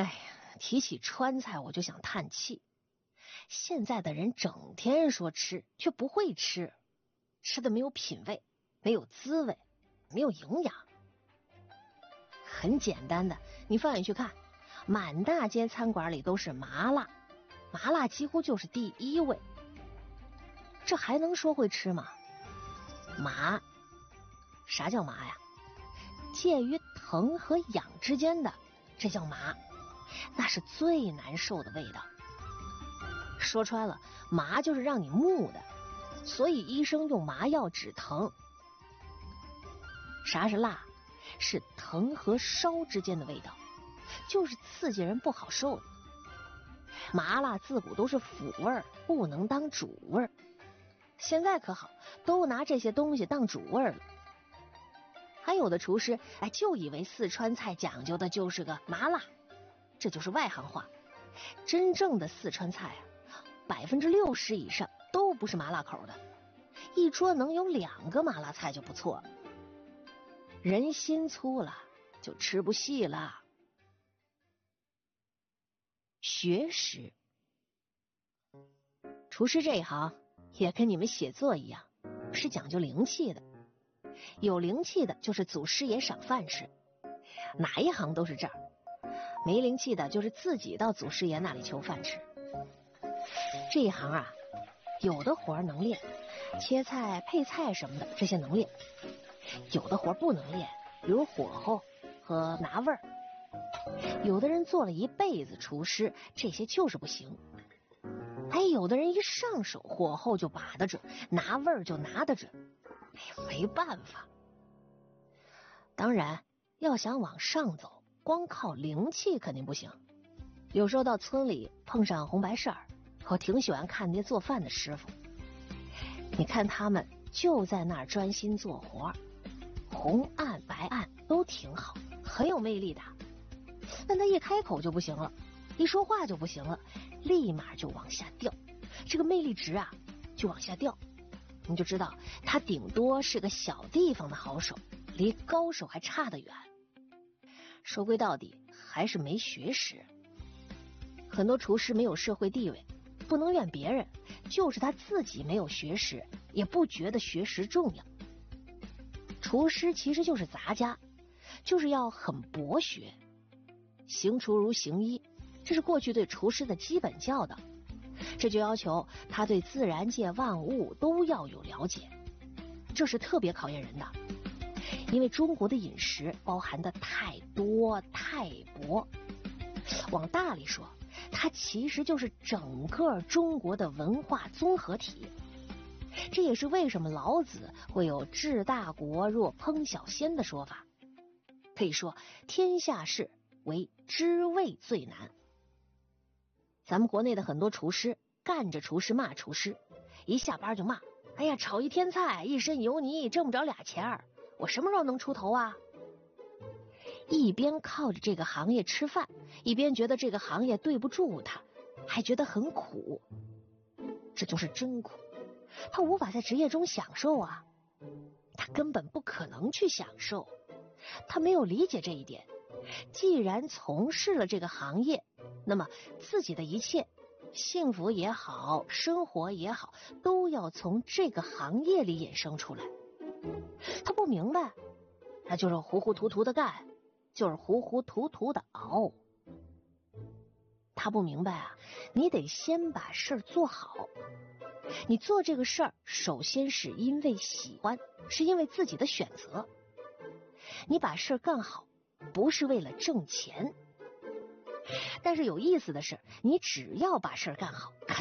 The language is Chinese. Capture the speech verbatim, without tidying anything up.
哎呀，提起川菜我就想叹气，现在的人整天说吃，却不会吃，吃的没有品味，没有滋味，没有营养。很简单的，你放眼去看，满大街餐馆里都是麻辣，麻辣几乎就是第一位，这还能说会吃吗？麻，啥叫麻呀？介于疼和痒之间的，这叫麻，那是最难受的味道。说穿了，麻就是让你木的，所以医生用麻药止疼。啥是辣？是疼和烧之间的味道，就是刺激人不好受的。麻辣自古都是辅味儿，不能当主味儿。现在可好，都拿这些东西当主味儿了。还有的厨师哎，就以为四川菜讲究的就是个麻辣，这就是外行话。真正的四川菜啊，百分之六十以上都不是麻辣口的，一桌能有两个麻辣菜就不错了。人心粗了，就吃不细了。学识，厨师这一行也跟你们写作一样，是讲究灵气的。有灵气的就是祖师爷赏饭吃，哪一行都是这儿。没灵气的就是自己到祖师爷那里求饭吃。这一行啊，有的活能练，切菜配菜什么的，这些能练；有的活不能练，比如火候和拿味儿。有的人做了一辈子厨师，这些就是不行。哎，有的人一上手，火候就把得准，拿味儿就拿得准。哎，没办法。当然，要想往上走，光靠灵气肯定不行。有时候到村里碰上红白事儿，我挺喜欢看那些做饭的师傅。你看他们就在那儿专心做活，红案白案都挺好，很有魅力的。但他一开口就不行了，一说话就不行了，立马就往下掉，这个魅力值啊就往下掉。你就知道他顶多是个小地方的好手，离高手还差得远。说归到底，还是没学识。很多厨师没有社会地位，不能怨别人，就是他自己没有学识，也不觉得学识重要。厨师其实就是杂家，就是要很博学。行厨如行医，这是过去对厨师的基本教导，这就要求他对自然界万物都要有了解，这是特别考验人的。因为中国的饮食包含的太多太薄，往大里说，它其实就是整个中国的文化综合体。这也是为什么老子会有治大国若烹小鲜的说法。可以说天下事为知味最难。咱们国内的很多厨师干着厨师骂厨师，一下班就骂，哎呀，炒一天菜一身油泥，挣不着俩钱儿，我什么时候能出头啊？一边靠着这个行业吃饭，一边觉得这个行业对不住他，还觉得很苦。这就是真苦，他无法在职业中享受啊，他根本不可能去享受，他没有理解这一点。既然从事了这个行业，那么自己的一切幸福也好，生活也好，都要从这个行业里衍生出来。他不明白，他就是糊糊涂涂的干，就是糊糊涂涂的熬。他不明白啊，你得先把事儿做好。你做这个事儿，首先是因为喜欢，是因为自己的选择。你把事儿干好，不是为了挣钱。但是有意思的是，你只要把事儿干好，